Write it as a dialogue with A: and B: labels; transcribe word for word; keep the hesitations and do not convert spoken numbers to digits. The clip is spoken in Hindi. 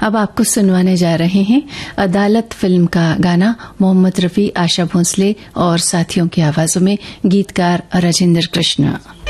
A: अब आपको सुनवाने जा रहे हैं अदालत फिल्म का गाना मोहम्मद रफी, आशा भोसले और साथियों की आवाजों में, गीतकार राजेंद्र कृष्ण।